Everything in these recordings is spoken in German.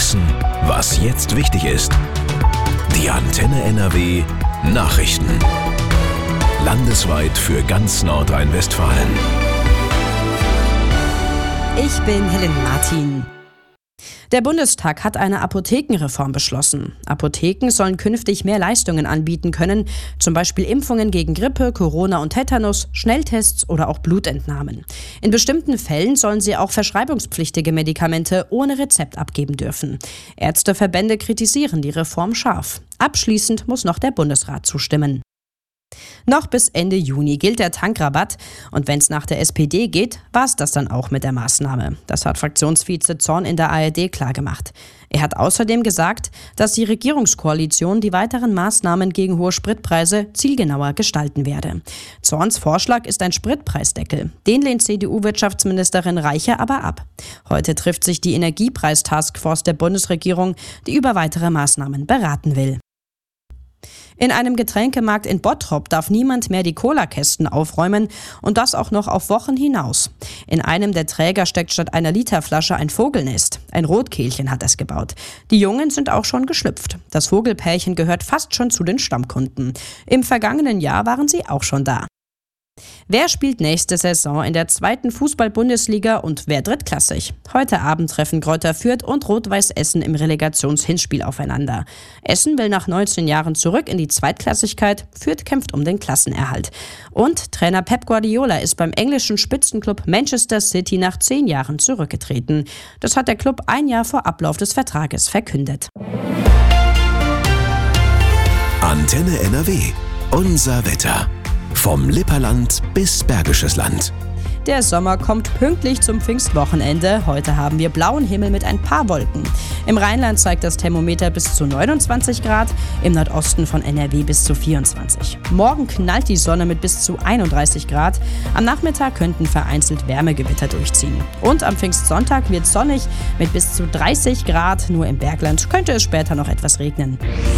wissen, was jetzt wichtig ist. Die Antenne NRW Nachrichten. Landesweit für ganz Nordrhein-Westfalen. Ich bin Helen Martin. Der Bundestag hat eine Apothekenreform beschlossen. Apotheken sollen künftig mehr Leistungen anbieten können, zum Beispiel Impfungen gegen Grippe, Corona und Tetanus, Schnelltests oder auch Blutentnahmen. In bestimmten Fällen sollen sie auch verschreibungspflichtige Medikamente ohne Rezept abgeben dürfen. Ärzteverbände kritisieren die Reform scharf. Abschließend muss noch der Bundesrat zustimmen. Noch bis Ende Juni gilt der Tankrabatt und wenn es nach der SPD geht, war es das dann auch mit der Maßnahme. Das hat Fraktionsvize Zorn in der ARD klargemacht. Er hat außerdem gesagt, dass die Regierungskoalition die weiteren Maßnahmen gegen hohe Spritpreise zielgenauer gestalten werde. Zorns Vorschlag ist ein Spritpreisdeckel. Den lehnt CDU-Wirtschaftsministerin Reiche aber ab. Heute trifft sich die Energiepreis-Taskforce der Bundesregierung, die über weitere Maßnahmen beraten will. In einem Getränkemarkt in Bottrop darf niemand mehr die Cola-Kästen aufräumen und das auch noch auf Wochen hinaus. In einem der Träger steckt statt einer Literflasche ein Vogelnest. Ein Rotkehlchen hat es gebaut. Die Jungen sind auch schon geschlüpft. Das Vogelpärchen gehört fast schon zu den Stammkunden. Im vergangenen Jahr waren sie auch schon da. Wer spielt nächste Saison in der 2. Fußball-Bundesliga und wer drittklassig? Heute Abend treffen Greuther Fürth und Rot-Weiß Essen im Relegationshinspiel aufeinander. Essen will nach 19 Jahren zurück in die Zweitklassigkeit, Fürth kämpft um den Klassenerhalt. Und Trainer Pep Guardiola ist beim englischen Spitzenklub Manchester City nach 10 Jahren zurückgetreten. Das hat der Klub ein Jahr vor Ablauf des Vertrages verkündet. Antenne NRW. Unser Wetter. Vom Lipperland bis Bergisches Land. Der Sommer kommt pünktlich zum Pfingstwochenende. Heute haben wir blauen Himmel mit ein paar Wolken. Im Rheinland zeigt das Thermometer bis zu 29 Grad, im Nordosten von NRW bis zu 24. Morgen knallt die Sonne mit bis zu 31 Grad. Am Nachmittag könnten vereinzelt Wärmegewitter durchziehen. Und am Pfingstsonntag wird sonnig mit bis zu 30 Grad. Nur im Bergland könnte es später noch etwas regnen.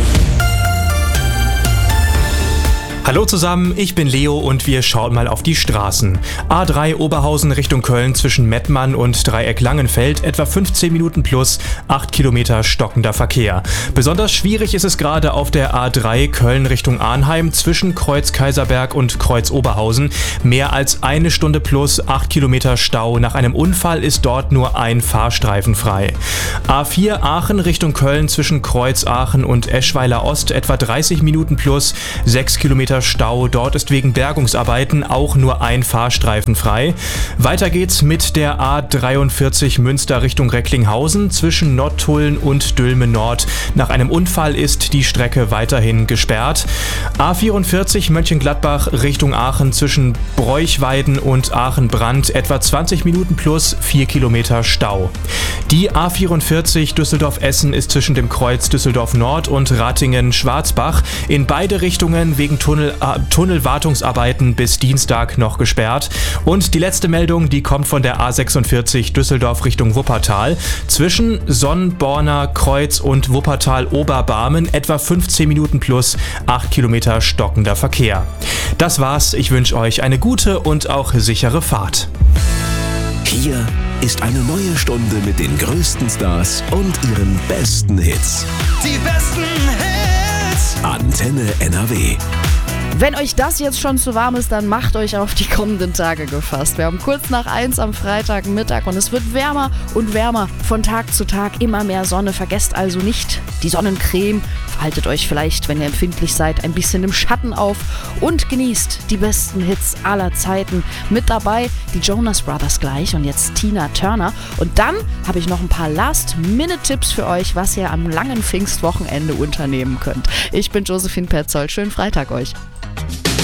Hallo zusammen, ich bin Leo und wir schauen mal auf die Straßen. A3 Oberhausen Richtung Köln zwischen Mettmann und Dreieck Langenfeld, etwa 15 Minuten plus, 8 Kilometer stockender Verkehr. Besonders schwierig ist es gerade auf der A3 Köln Richtung Arnheim zwischen Kreuz Kaiserberg und Kreuz Oberhausen. Mehr als 1 Stunde plus, 8 Kilometer Stau. Nach einem Unfall ist dort nur ein Fahrstreifen frei. A4 Aachen Richtung Köln zwischen Kreuz Aachen und Eschweiler Ost, etwa 30 Minuten plus, 6 Kilometer Stau. Dort ist wegen Bergungsarbeiten auch nur ein Fahrstreifen frei. Weiter geht's mit der A43 Münster Richtung Recklinghausen zwischen Nottuln und Dülmen Nord. Nach einem Unfall ist die Strecke weiterhin gesperrt. A44 Mönchengladbach Richtung Aachen zwischen Bräuchweiden und Aachen-Brand, etwa 20 Minuten plus, 4 Kilometer Stau. Die A44 Düsseldorf-Essen ist zwischen dem Kreuz Düsseldorf Nord und Ratingen-Schwarzbach in beide Richtungen wegen Tunnelwartungsarbeiten bis Dienstag noch gesperrt. Und die letzte Meldung, die kommt von der A46 Düsseldorf Richtung Wuppertal. Zwischen Sonnborner Kreuz und Wuppertal-Oberbarmen etwa 15 Minuten plus, 8 Kilometer stockender Verkehr. Das war's. Ich wünsche euch eine gute und auch sichere Fahrt. Hier ist eine neue Stunde mit den größten Stars und ihren besten Hits. Die besten Hits! Antenne NRW. Wenn euch das jetzt schon zu warm ist, dann macht euch auf die kommenden Tage gefasst. Wir haben kurz nach 1 am Freitagmittag und es wird wärmer und wärmer von Tag zu Tag. Immer mehr Sonne. Vergesst also nicht die Sonnencreme. Haltet euch vielleicht, wenn ihr empfindlich seid, ein bisschen im Schatten auf und genießt die besten Hits aller Zeiten. Mit dabei die Jonas Brothers gleich und jetzt Tina Turner. Und dann habe ich noch ein paar Last-Minute-Tipps für euch, was ihr am langen Pfingstwochenende unternehmen könnt. Ich bin Josephine Petzold. Schönen Freitag euch.